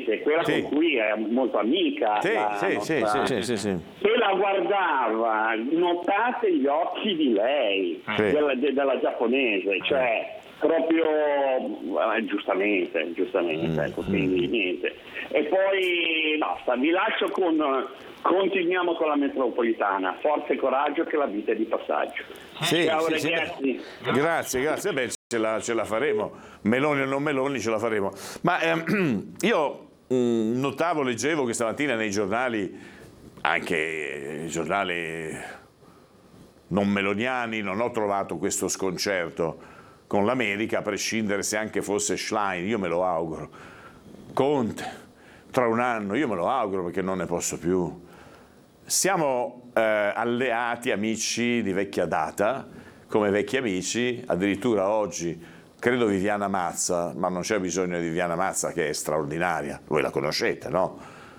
giapponese, quella Sì. con cui è molto amica. Sì, la sì, sì, nostra- sì, sì, sì. Se la guardava, notate gli occhi di lei, Sì. della giapponese, cioè proprio giustamente, ecco, quindi niente. E poi basta, vi lascio continuiamo con la metropolitana, forza e coraggio che la vita è di passaggio. Sì, Ciao sì, sì, ragazzi. grazie. Beh, ce la faremo. Meloni o non Meloni, ce la faremo. Ma io notavo, leggevo questa mattina nei giornali, anche giornali non meloniani, non ho trovato questo sconcerto con l'America, a prescindere se anche fosse Schlein, io me lo auguro. Conte, tra un anno, io me lo auguro perché non ne posso più. Siamo alleati, amici di vecchia data, come vecchi amici, addirittura oggi credo Viviana Mazza, ma non c'è bisogno di Viviana Mazza che è straordinaria, voi la conoscete, no?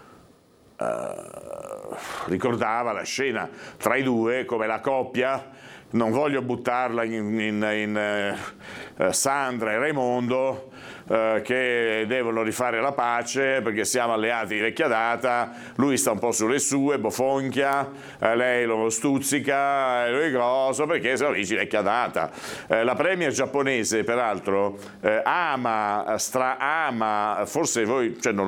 Ricordava la scena tra i due come la coppia, non voglio buttarla in Sandra e Raimondo, che devono rifare la pace perché siamo alleati di vecchia data, lui sta un po' sulle sue, bofonchia, lei lo stuzzica, lui coso, perché sono amici di vecchia data. La premier giapponese peraltro ama, forse voi non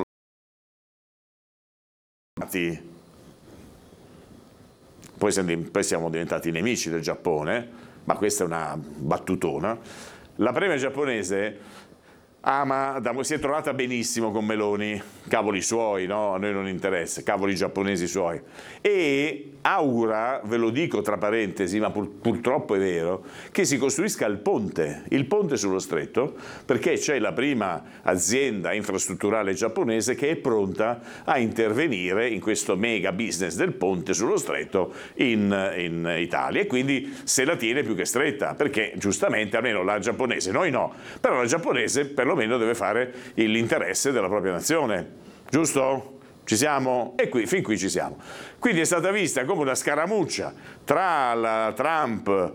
poi siamo diventati nemici del Giappone, ma questa è una battutona. La premier giapponese si è trovata benissimo con Meloni, cavoli suoi, no? A noi non interessa, cavoli giapponesi suoi. E augura, ve lo dico tra parentesi, ma purtroppo è vero, che si costruisca il ponte sullo stretto, perché c'è la prima azienda infrastrutturale giapponese che è pronta a intervenire in questo mega business del ponte sullo stretto in Italia, e quindi se la tiene più che stretta, perché giustamente almeno la giapponese, noi no, però la giapponese perlomeno deve fare l'interesse della propria nazione, giusto? Ci siamo? E fin qui ci siamo. Quindi è stata vista come una scaramuccia tra la Trump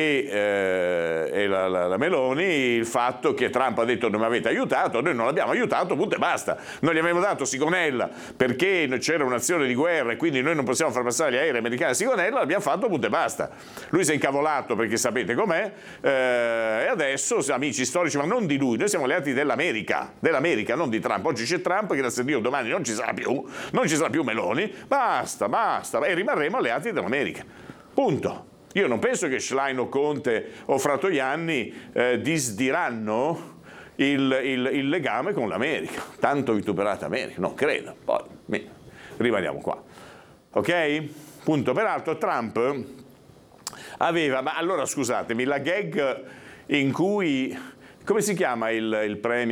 e la Meloni, il fatto che Trump ha detto non mi avete aiutato, noi non l'abbiamo aiutato, punto e basta. Noi gli abbiamo dato Sigonella perché c'era un'azione di guerra e quindi noi non possiamo far passare gli aerei americani a Sigonella, l'abbiamo fatto, punto e basta. Lui si è incavolato perché sapete com'è, e adesso amici storici, ma non di lui, noi siamo alleati dell'America, non di Trump. Oggi c'è Trump, grazie a Dio domani non ci sarà più Meloni, basta, e rimarremo alleati dell'America, punto. Io non penso che Schlein o Conte o Fratoianni disdiranno il legame con l'America, tanto vituperata America, non credo, poi rimaniamo qua, ok? Punto. Peraltro Trump aveva, ma allora scusatemi, la gag in cui, come si chiama il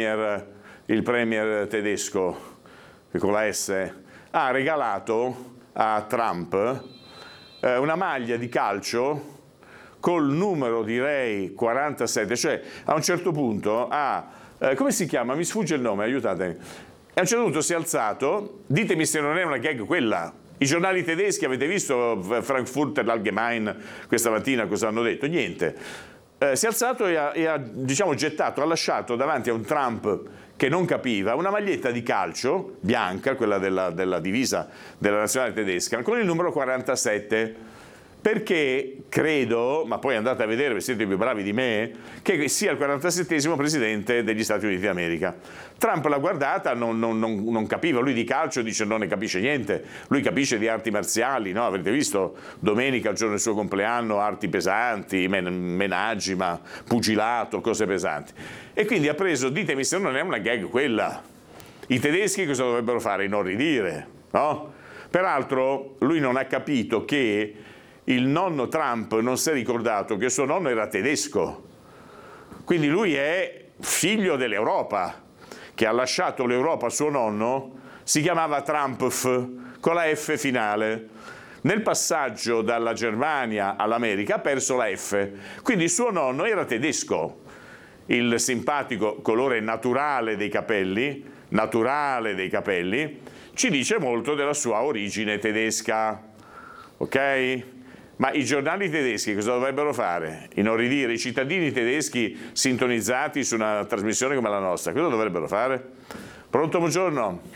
premier tedesco con la S, ha regalato a Trump una maglia di calcio col numero, direi, 47, cioè a un certo punto come si chiama? Mi sfugge il nome, aiutatemi. A un certo punto si è alzato, ditemi se non è una gag quella. I giornali tedeschi, avete visto Frankfurter Allgemein questa mattina cosa hanno detto? Niente. Si è alzato e ha diciamo gettato, ha lasciato davanti a un Trump che non capiva una maglietta di calcio bianca, quella della divisa della nazionale tedesca, con il numero 47, perché credo, ma poi andate a vedere, siete più bravi di me, che sia il 47esimo presidente degli Stati Uniti d'America. Trump l'ha guardata, non capiva, lui di calcio dice non ne capisce niente, lui capisce di arti marziali, no? Avete visto domenica, il giorno del suo compleanno, arti pesanti, menaggi, ma pugilato, cose pesanti. E quindi ha preso, ditemi se non è una gag quella. I tedeschi cosa dovrebbero fare? Inorridire, no? Peraltro lui non ha capito che il nonno Trump non si è ricordato che suo nonno era tedesco, quindi lui è figlio dell'Europa, che ha lasciato l'Europa a suo nonno, si chiamava Trumpf, con la F finale. Nel passaggio dalla Germania all'America ha perso la F, quindi suo nonno era tedesco. Il simpatico colore naturale dei capelli, ci dice molto della sua origine tedesca, ok? Ma i giornali tedeschi cosa dovrebbero fare? Inorridire i cittadini tedeschi sintonizzati su una trasmissione come la nostra, cosa dovrebbero fare? Pronto, buongiorno.